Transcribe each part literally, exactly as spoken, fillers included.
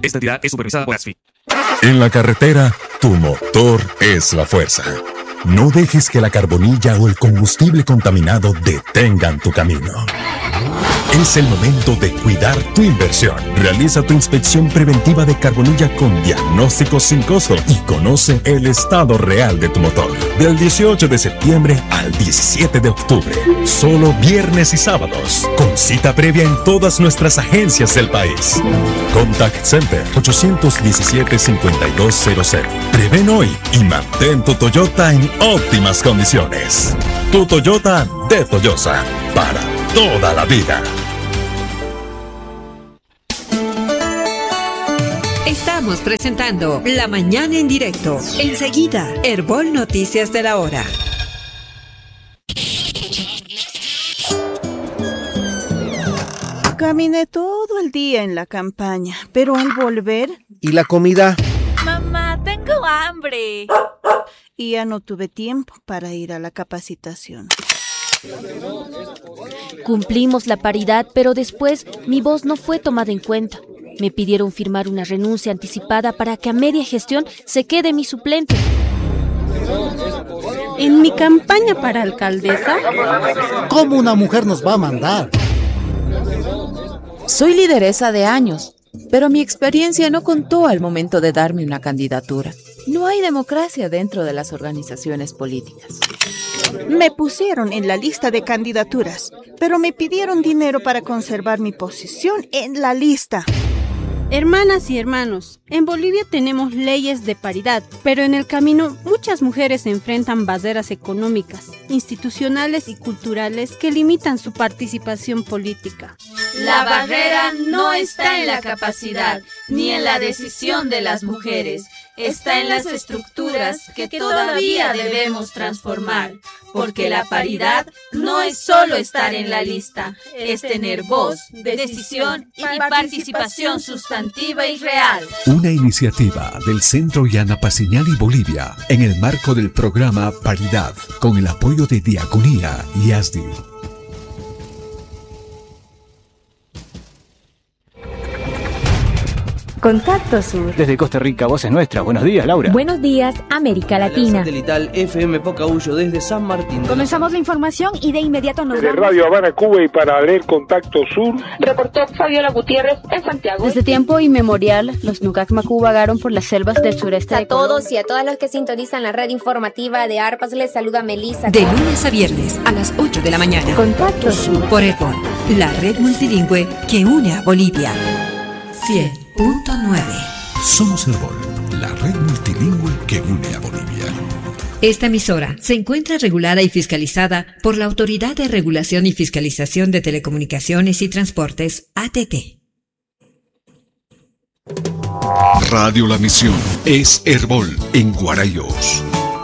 Esta entidad es supervisada por ASFI. En la carretera, tu motor es la fuerza. No dejes que la carbonilla o el combustible contaminado detengan tu camino. Es el momento de cuidar tu inversión. Realiza tu inspección preventiva de carbonilla con diagnóstico sin costo y conoce el estado real de tu motor. Del dieciocho de septiembre al diecisiete de octubre. Solo viernes y sábados. Con cita previa en todas nuestras agencias del país. Contact Center ocho uno siete, cinco dos cero cero. Prevén hoy y mantén tu Toyota en óptimas condiciones. Tu Toyota de Toyosa. Para toda la vida. Estamos presentando La Mañana en Directo. Enseguida, Herbol Noticias de la Hora. Caminé todo el día en la campaña, pero al volver... ¿Y la comida? Mamá, tengo hambre. Y ya no tuve tiempo para ir a la capacitación. Cumplimos la paridad, pero después mi voz no fue tomada en cuenta. Me pidieron firmar una renuncia anticipada para que a media gestión se quede mi suplente. En mi campaña para alcaldesa... ¿Cómo una mujer nos va a mandar? Soy lideresa de años, pero mi experiencia no contó al momento de darme una candidatura. No hay democracia dentro de las organizaciones políticas. Me pusieron en la lista de candidaturas, pero me pidieron dinero para conservar mi posición en la lista. Hermanas y hermanos, en Bolivia tenemos leyes de paridad, pero en el camino muchas mujeres enfrentan barreras económicas, institucionales y culturales que limitan su participación política. La barrera no está en la capacidad ni en la decisión de las mujeres, está en las estructuras que todavía debemos transformar, porque la paridad no es solo estar en la lista, es tener voz, decisión y participación sustantiva y real. Una iniciativa del Centro Yana Paciñal y Bolivia en el marco del programa Paridad, con el apoyo de Diaconía y A S D I. Contacto Sur. Desde Costa Rica, voz es nuestra. Buenos días, Laura. Buenos días, América Latina. Satelital F M Pocahuyo desde San Martín. Comenzamos la información y de inmediato nos desde vamos. Radio Habana, Cuba, y para leer Contacto Sur. Reportó Fabiola Gutiérrez en Santiago. Desde tiempo inmemorial, los Nucacmacú vagaron por las selvas del sureste a de Colombia. A todos y a todas los que sintonizan la red informativa de Arpas, les saluda Melissa. De lunes a viernes a las ocho de la mañana. Contacto Sur. Por Herbol, la red multilingüe que une a Bolivia. cien punto nueve. Somos Herbol, la red multilingüe que une a Bolivia. Esta emisora se encuentra regulada y fiscalizada por la Autoridad de Regulación y Fiscalización de Telecomunicaciones y Transportes, A T T. Radio La Misión es Herbol en Guarayos.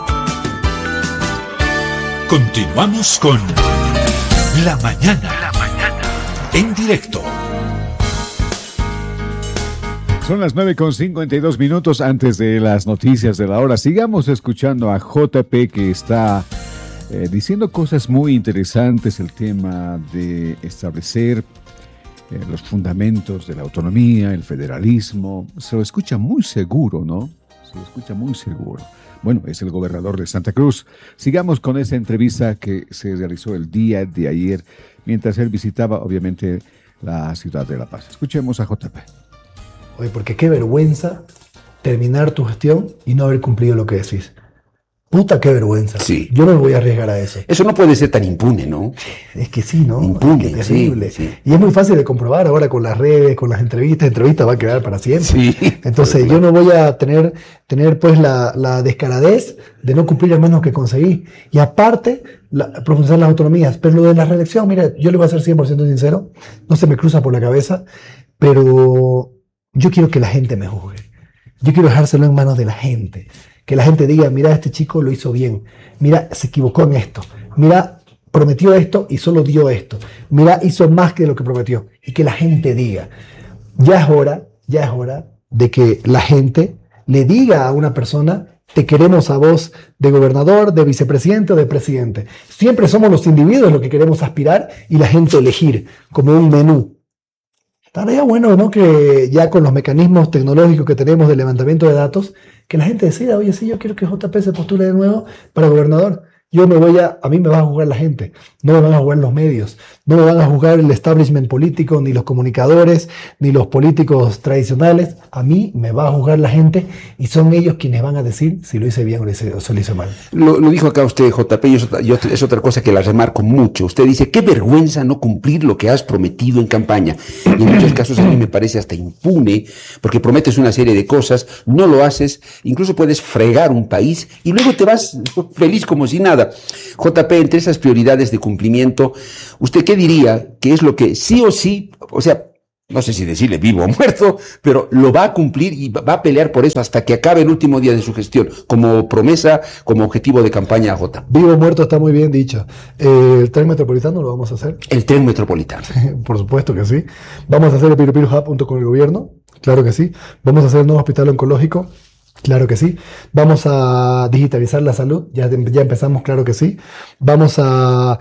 Continuamos con La Mañana, La Mañana en directo. Son las nueve con cincuenta y dos minutos antes de las noticias de la hora. Sigamos escuchando a J P, que está eh, diciendo cosas muy interesantes, el tema de establecer eh, los fundamentos de la autonomía, el federalismo. Se lo escucha muy seguro, ¿no? Se lo escucha muy seguro. Bueno, es el gobernador de Santa Cruz. Sigamos con esa entrevista que se realizó el día de ayer, mientras él visitaba, obviamente, la ciudad de La Paz. Escuchemos a J P. Oye, porque qué vergüenza terminar tu gestión y no haber cumplido lo que decís. Puta, qué vergüenza. Sí. Yo no me voy a arriesgar a eso. Eso no puede ser tan impune, ¿no? Es que sí, ¿no? Impune, qué terrible. Sí, sí. Y es muy fácil de comprobar ahora con las redes, con las entrevistas. Entrevistas va a quedar para siempre. Sí. Entonces yo no voy a tener, tener pues la, la descaradez de no cumplir al menos que conseguí. Y aparte, la, profundizar las autonomías. Pero lo de la reelección, mira, yo le voy a ser cien por ciento sincero. No se me cruza por la cabeza, pero yo quiero que la gente me juzgue. Yo quiero dejárselo en manos de la gente. Que la gente diga, mira, este chico lo hizo bien. Mira, se equivocó en esto. Mira, prometió esto y solo dio esto. Mira, hizo más que lo que prometió. Y que la gente diga. Ya es hora, ya es hora de que la gente le diga a una persona, te queremos a vos de gobernador, de vicepresidente o de presidente. Siempre somos los individuos los que queremos aspirar y la gente elegir como un menú. Estaría bueno, ¿no? Que ya con los mecanismos tecnológicos que tenemos de levantamiento de datos, que la gente decida, oye, sí, yo quiero que J P se postule de nuevo para gobernador. Yo me voy a, a mí me va a juzgar la gente, no me van a juzgar los medios, no me van a juzgar el establishment político, ni los comunicadores, ni los políticos tradicionales. A mí me va a juzgar la gente y son ellos quienes van a decir si lo hice bien o lo hice, o lo hice mal. Lo, lo dijo acá usted, J P, y es, otra, y es otra cosa que la remarco mucho. Usted dice, qué vergüenza no cumplir lo que has prometido en campaña. Y en muchos casos a mí me parece hasta impune, porque prometes una serie de cosas, no lo haces, incluso puedes fregar un país y luego te vas feliz como si nada. J P, entre esas prioridades de cumplimiento, ¿usted qué diría que es lo que sí o sí, o sea, no sé si decirle vivo o muerto, pero lo va a cumplir y va a pelear por eso hasta que acabe el último día de su gestión, como promesa, como objetivo de campaña a J? Vivo o muerto está muy bien dicho. Eh, ¿El tren metropolitano lo vamos a hacer? El tren metropolitano. Por supuesto que sí. ¿Vamos a hacer el Piru Piru Hub junto con el gobierno? Claro que sí. ¿Vamos a hacer el nuevo hospital oncológico? Claro que sí. Vamos a digitalizar la salud, ya, ya empezamos, claro que sí. Vamos a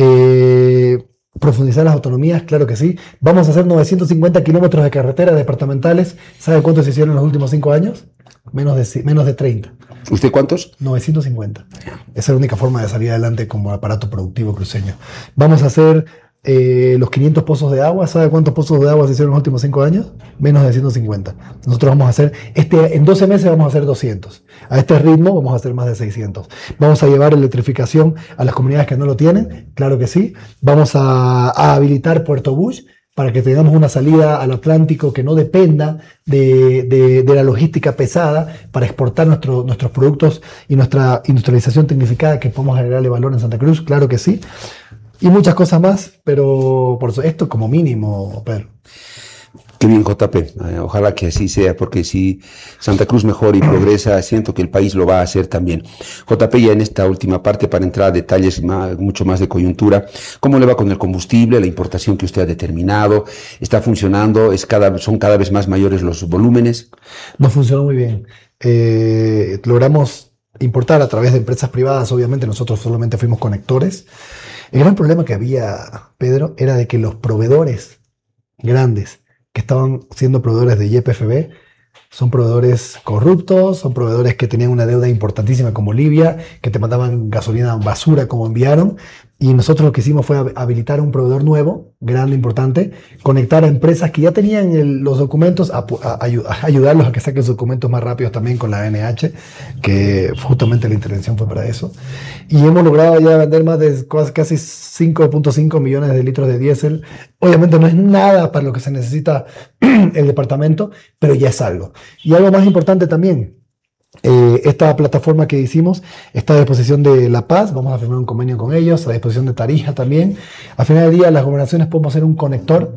eh, profundizar las autonomías, claro que sí. Vamos a hacer novecientos cincuenta kilómetros de carreteras departamentales. ¿Sabe cuántos se hicieron en los últimos cinco años? Menos de, menos de treinta. ¿Usted cuántos? novecientos cincuenta. Esa es la única forma de salir adelante como aparato productivo cruceño. Vamos a hacer Eh, los quinientos pozos de agua. ¿Sabe cuántos pozos de agua se hicieron en los últimos cinco años? Menos de ciento cincuenta. Nosotros vamos a hacer, este, en doce meses vamos a hacer doscientos. A este ritmo vamos a hacer más de seiscientos. Vamos a llevar electrificación a las comunidades que no lo tienen, claro que sí. Vamos a, a habilitar Puerto Bush para que tengamos una salida al Atlántico que no dependa de, de, de la logística pesada, para exportar nuestro, nuestros productos y nuestra industrialización tecnificada, que podamos agregarle valor en Santa Cruz, claro que sí. Y muchas cosas más, pero por esto como mínimo, Pedro. Qué bien, J P. Eh, ojalá que así sea, porque si Santa Cruz mejora y progresa, siento que el país lo va a hacer también. J P, ya en esta última parte, para entrar a detalles más, mucho más de coyuntura, ¿cómo le va con el combustible, la importación que usted ha determinado? ¿Está funcionando? ¿Es cada, ¿Son cada vez más mayores los volúmenes? No funcionó muy bien. Eh, logramos importar a través de empresas privadas, obviamente nosotros solamente fuimos conectores. El gran problema que había, Pedro, era de que los proveedores grandes que estaban siendo proveedores de Y P F B son proveedores corruptos, son proveedores que tenían una deuda importantísima como Libia, que te mandaban gasolina basura como enviaron. Y nosotros lo que hicimos fue habilitar un proveedor nuevo, grande, importante, conectar a empresas que ya tenían el, los documentos, a, a, a ayudarlos a que saquen sus documentos más rápidos también con la A N H, que justamente la intervención fue para eso. Y hemos logrado ya vender más de casi cinco punto cinco millones de litros de diésel. Obviamente no es nada para lo que se necesita el departamento, pero ya es algo. Y algo más importante también. Eh, esta plataforma que hicimos está a disposición de La Paz, vamos a firmar un convenio con ellos, a disposición de Tarija también. Al final del día, las gobernaciones podemos ser un conector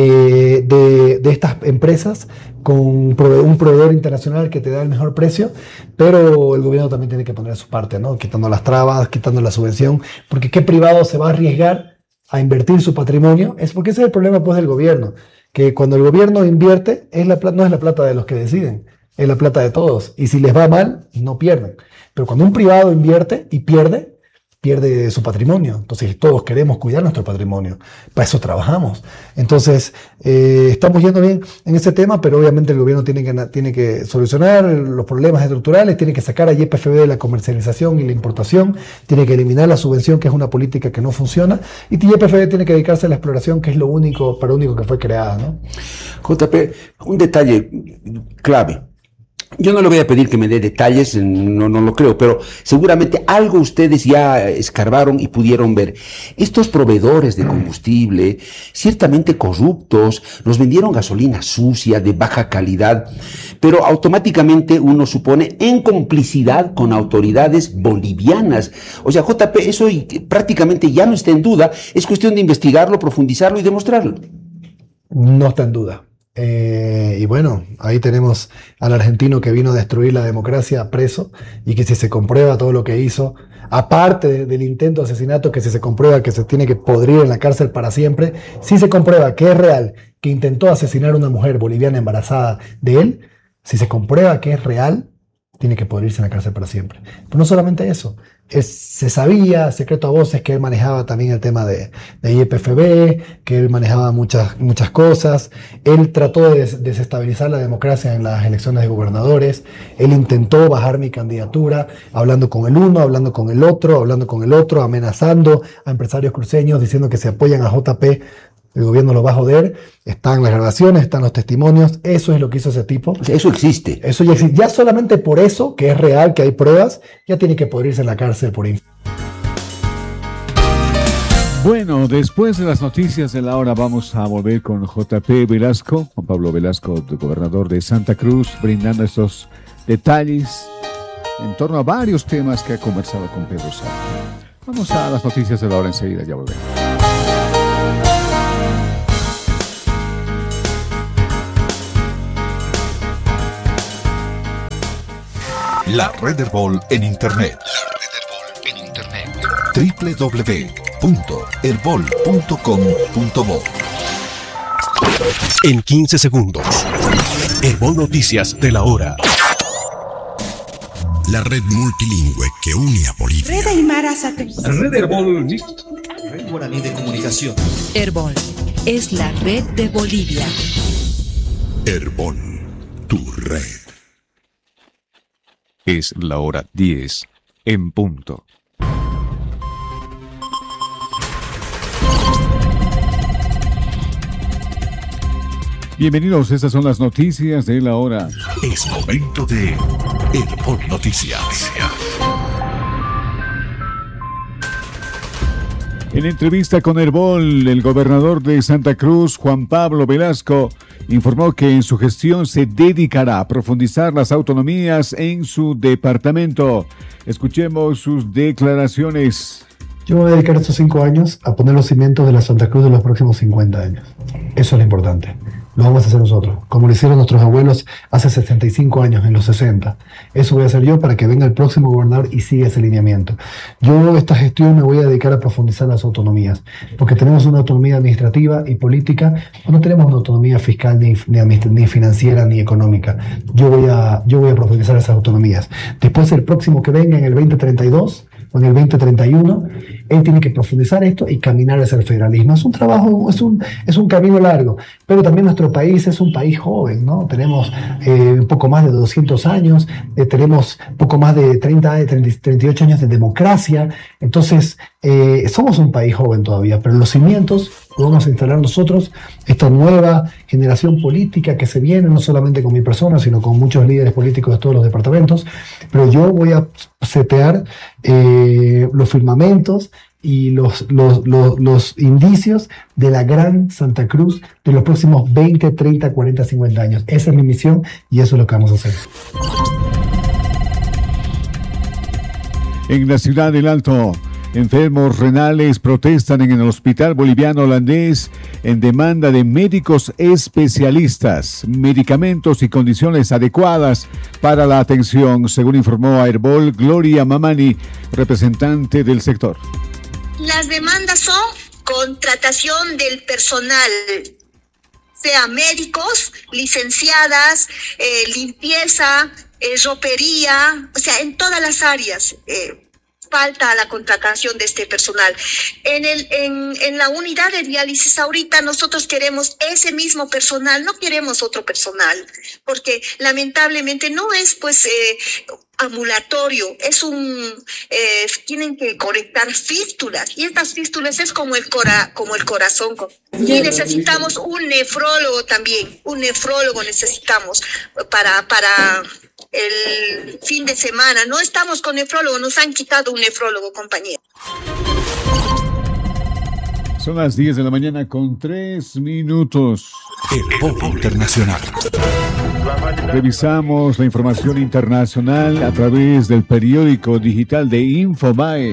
eh, de, de estas empresas con un proveedor, un proveedor internacional que te da el mejor precio, pero el gobierno también tiene que poner su parte, ¿no? Quitando las trabas, quitando la subvención, porque ¿qué privado se va a arriesgar a invertir su patrimonio? Es porque ese es el problema pues del gobierno, que cuando el gobierno invierte, es la, no es la plata de los que deciden, es la plata de todos. Y si les va mal, no pierden. Pero cuando un privado invierte y pierde, pierde su patrimonio. Entonces todos queremos cuidar nuestro patrimonio. Para eso trabajamos. Entonces eh, estamos yendo bien en ese tema, pero obviamente el gobierno tiene que, tiene que solucionar los problemas estructurales, tiene que sacar a Y P F B de la comercialización y la importación, tiene que eliminar la subvención, que es una política que no funciona, y Y P F B tiene que dedicarse a la exploración, que es lo único, para lo único que fue creada, ¿no? J P, un detalle clave. Yo no le voy a pedir que me dé detalles, no, no lo creo, pero seguramente algo ustedes ya escarbaron y pudieron ver. Estos proveedores de combustible, ciertamente corruptos, nos vendieron gasolina sucia, de baja calidad, pero automáticamente uno supone en complicidad con autoridades bolivianas. O sea, J P, eso prácticamente ya no está en duda, es cuestión de investigarlo, profundizarlo y demostrarlo. No está en duda. Eh, y bueno, ahí tenemos al argentino que vino a destruir la democracia preso, y que si se comprueba todo lo que hizo, aparte de, del intento de asesinato, que si se comprueba que se tiene que podrir en la cárcel para siempre, si se comprueba que es real, que intentó asesinar a una mujer boliviana embarazada de él, si se comprueba que es real, tiene que poder irse en la cárcel para siempre. Pero no solamente eso, es, se sabía, secreto a voces, que él manejaba también el tema de, de I P F B, que él manejaba muchas, muchas cosas. Él trató de des- desestabilizar la democracia en las elecciones de gobernadores. Él intentó bajar mi candidatura, hablando con el uno, hablando con el otro, hablando con el otro, amenazando a empresarios cruceños, diciendo que si apoyan a J P, el gobierno lo va a joder. Están las grabaciones, están los testimonios. Eso es lo que hizo ese tipo. O sea, eso existe. Eso ya existe. Ya solamente por eso, que es real, que hay pruebas, ya tiene que poder irse en la cárcel por info. Bueno, después de las noticias de la hora vamos a volver con J P Velasco, Juan Pablo Velasco, gobernador de Santa Cruz, brindando estos detalles en torno a varios temas que ha conversado con Pedro Sá. Vamos a las noticias de la hora enseguida, ya volvemos. La Red Herbol en Internet. La Red Herbol en Internet. doble u doble u doble u punto herbol punto com punto bo. En quince segundos. Herbol Noticias de la hora. La red multilingüe que une a Bolivia. Red Aymara Satelital. Red Herbol. Red Guaraní de Comunicación. Herbol es la red de Bolivia. Herbol, tu red. Es la hora diez en punto. Bienvenidos, estas son las noticias de la hora. Es momento de Herbol Noticias. En entrevista con Herbol, el gobernador de Santa Cruz, Juan Pablo Velasco, informó que en su gestión se dedicará a profundizar las autonomías en su departamento. Escuchemos sus declaraciones. Yo me voy a dedicar estos cinco años a poner los cimientos de la Santa Cruz de los próximos cincuenta años. Eso es lo importante. Lo vamos a hacer nosotros, como lo hicieron nuestros abuelos hace sesenta y cinco años, en los sesenta. Eso voy a hacer yo para que venga el próximo gobernador y siga ese lineamiento. Yo esta gestión me voy a dedicar a profundizar las autonomías, porque tenemos una autonomía administrativa y política, pero no tenemos una autonomía fiscal, ni, ni, ni financiera, ni económica. Yo voy, a, yo voy a profundizar esas autonomías. Después el próximo que venga en el veinte treinta y dos o en el veinte treinta y uno, él tiene que profundizar esto y caminar hacia el federalismo. Es un trabajo, es un, es un camino largo, pero también nuestro país es un país joven, ¿no? Tenemos eh, un poco más de doscientos años, eh, tenemos un poco más de treinta, treinta y ocho años de democracia, entonces eh, somos un país joven todavía, pero los cimientos lo vamos a instalar nosotros, esta nueva generación política que se viene, no solamente con mi persona, sino con muchos líderes políticos de todos los departamentos, pero yo voy a setear eh, los firmamentos y los, los, los, los indicios de la gran Santa Cruz de los próximos veinte, treinta, cuarenta, cincuenta años. Esa es mi misión y eso es lo que vamos a hacer. En la ciudad del Alto, enfermos renales protestan en el hospital boliviano holandés en demanda de médicos especialistas, medicamentos y condiciones adecuadas para la atención, según informó a Herbol Gloria Mamani, representante del sector. Las demandas son contratación del personal, sea médicos, licenciadas, eh, limpieza, eh, ropería, o sea, en todas las áreas. Eh, falta la contratación de este personal. En, el, en, en la unidad de diálisis ahorita nosotros queremos ese mismo personal, no queremos otro personal, porque lamentablemente no es pues eh, ambulatorio, es un, eh, tienen que conectar fístulas, y estas fístulas es como el, cora, como el corazón, y necesitamos un nefrólogo también, un nefrólogo necesitamos para, para el fin de semana. No estamos con nefrólogo, nos han quitado un nefrólogo, compañero. Son las diez de la mañana con tres minutos. El Pop Internacional. Revisamos la información internacional a través del periódico digital de Infobae.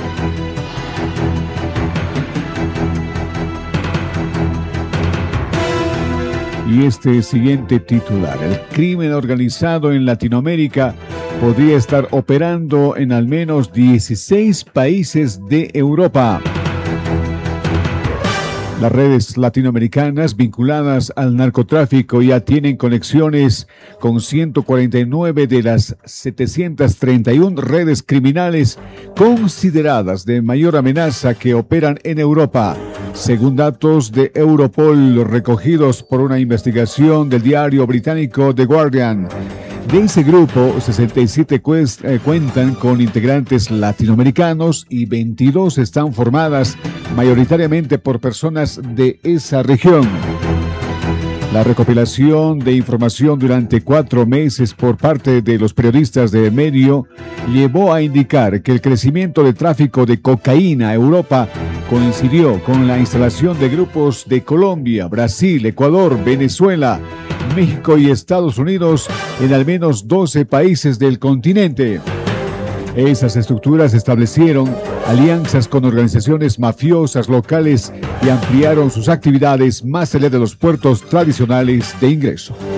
Y este siguiente titular: el crimen organizado en Latinoamérica podría estar operando en al menos dieciséis países de Europa. Las redes latinoamericanas vinculadas al narcotráfico ya tienen conexiones con ciento cuarenta y nueve de las setecientas treinta y una redes criminales consideradas de mayor amenaza que operan en Europa, según datos de Europol recogidos por una investigación del diario británico The Guardian. De ese grupo, sesenta y siete cuest, eh, cuentan con integrantes latinoamericanos y veintidós están formadas mayoritariamente por personas de esa región. La recopilación de información durante cuatro meses por parte de los periodistas de medio llevó a indicar que el crecimiento de tráfico de cocaína a Europa coincidió con la instalación de grupos de Colombia, Brasil, Ecuador, Venezuela, México y Estados Unidos en al menos doce países del continente. Esas estructuras establecieron alianzas con organizaciones mafiosas locales y ampliaron sus actividades más allá de los puertos tradicionales de ingreso.